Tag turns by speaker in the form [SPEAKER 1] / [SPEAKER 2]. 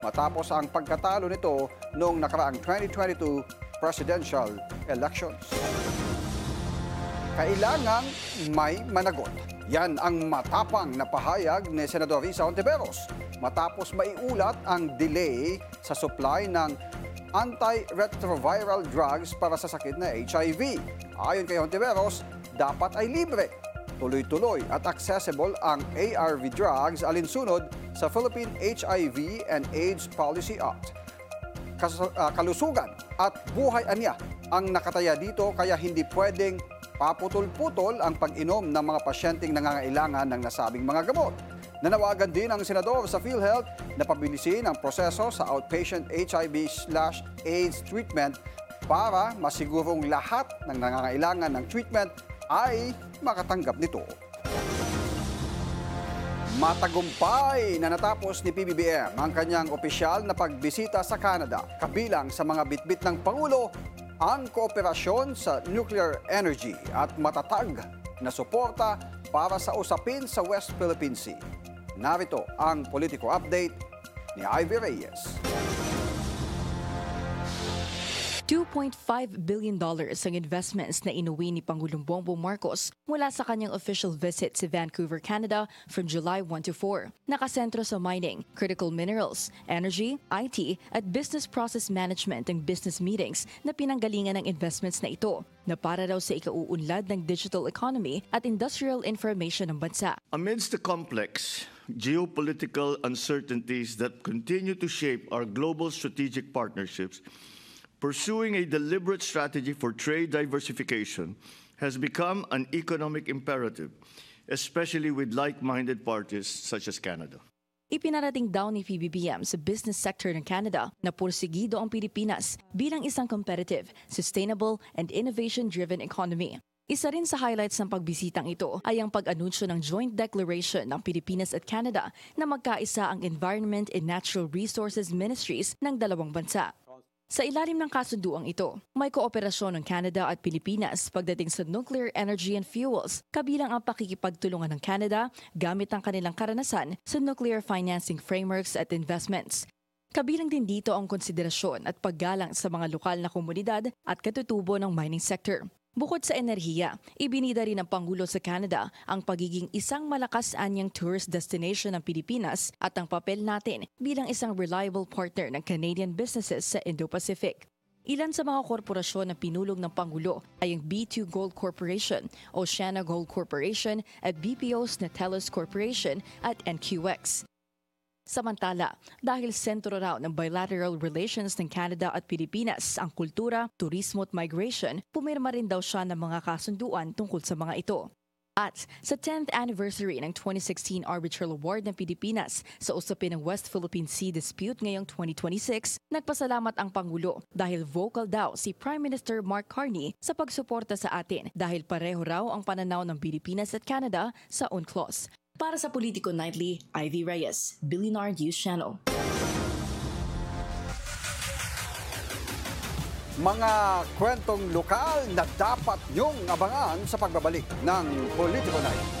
[SPEAKER 1] matapos ang pagkatalo nito noong nakaraang 2022 presidential elections. Kailangang may managot. Yan ang matapang na pahayag ni Senador Risa Hontiveros matapos maiulat ang delay sa supply ng antiretroviral drugs para sa sakit na HIV. Ayon kay Hontiveros, dapat ay libre, tuloy-tuloy at accessible ang ARV drugs alinsunod sa Philippine HIV and AIDS Policy Act. Kalusugan at buhay anya ang nakataya dito kaya hindi pwedeng paputol-putol ang pag-inom ng mga pasyenteng nangangailangan ng nasabing mga gamot. Nanawagan din ang senador sa PhilHealth na pabilisin ang proseso sa outpatient HIV/AIDS treatment para masigurong lahat ng nangangailangan ng treatment ay makatanggap nito. Matagumpay na natapos ni PBBM ang kanyang opisyal na pagbisita sa Canada. Kabilang sa mga bitbit ng Pangulo ang kooperasyon sa nuclear energy at matatag na suporta para sa usapin sa West Philippine Sea. Narito ang politiko update ni Ivy Reyes.
[SPEAKER 2] $2.5 billion ang investments na inuwi ni Pangulong Bongbong Marcos mula sa kanyang official visit sa Vancouver, Canada from July 1 to 4. Nakasentro sa mining, critical minerals, energy, IT at business process management ang business meetings na pinanggalingan ng investments na ito na para raw sa ikauunlad ng digital economy at industrial information ng bansa.
[SPEAKER 3] Amidst the complex geopolitical uncertainties that continue to shape our global strategic partnerships, pursuing a deliberate strategy for trade diversification has become an economic imperative, especially with like-minded parties such as Canada.
[SPEAKER 2] Ipinarating daw ni PBBM sa business sector ng Canada na porsigido ang Pilipinas bilang isang competitive, sustainable, and innovation-driven economy. Isa rin sa highlights ng pagbisitang ito ay ang pag-anunsyo ng joint declaration ng Pilipinas at Canada na magkaisa ang Environment and Natural Resources Ministries ng dalawang bansa. Sa ilalim ng kasunduang ito, may kooperasyon ng Canada at Pilipinas pagdating sa nuclear energy and fuels, kabilang ang pakikipagtulungan ng Canada gamit ang kanilang karanasan sa nuclear financing frameworks at investments. Kabilang din dito ang konsiderasyon at paggalang sa mga lokal na komunidad at katutubo ng mining sector. Bukod sa enerhiya, ibinida rin ng Pangulo sa Canada ang pagiging isang malakas-anyang tourist destination ng Pilipinas at ang papel natin bilang isang reliable partner ng Canadian businesses sa Indo-Pacific. Ilan sa mga korporasyon na pinulong ng Pangulo ay ang B2 Gold Corporation, Oceana Gold Corporation at BPO's Natelus Corporation at NQX. Samantala, dahil sentro raw ng bilateral relations ng Canada at Pilipinas ang kultura, turismo at migration, pumirma rin daw siya ng mga kasunduan tungkol sa mga ito. At sa 10th anniversary ng 2016 Arbitral Award ng Pilipinas sa usapin ng West Philippine Sea Dispute ngayong 2026, nagpasalamat ang Pangulo dahil vocal daw si Prime Minister Mark Carney sa pagsuporta sa atin dahil pareho raw ang pananaw ng Pilipinas at Canada sa UNCLOS. Para sa Politico Nightly, Ivy Reyes, Billionaire News Channel.
[SPEAKER 1] Mga kwentong lokal na dapat niyong abangan sa pagbabalik ng Politico Night.